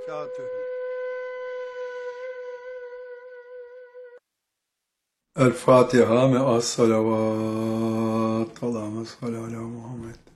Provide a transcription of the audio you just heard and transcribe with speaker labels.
Speaker 1: وبركاته.
Speaker 2: El Fatiha me as salavat. Allahümme salli ala Muhammed.